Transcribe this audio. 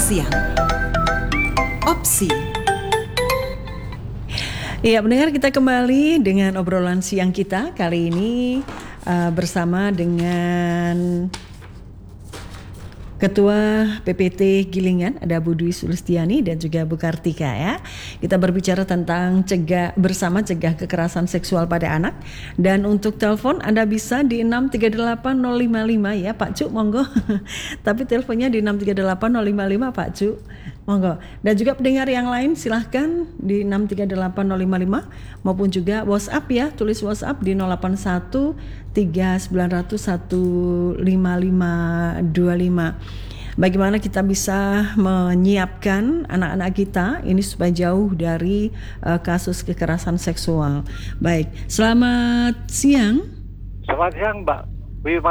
siang. Opsi. Ya, pendengar, kita kembali dengan obrolan siang kita kali ini bersama dengan Ketua PPT Gilingan, ada Bu Dwi Sulistiani dan juga Bu Kartika ya. Kita berbicara tentang cegah kekerasan seksual pada anak. Dan untuk telepon Anda bisa di 638-055 ya Pak Cuk, monggo. Tapi teleponnya di 638-055 Pak Cuk, monggo. Dan juga pendengar yang lain silahkan di 638-055 maupun juga WhatsApp ya, tulis WhatsApp di 081 3900 15525. Bagaimana kita bisa menyiapkan anak-anak kita ini supaya jauh dari kasus kekerasan seksual. Baik, selamat siang. Selamat siang Mbak Wima.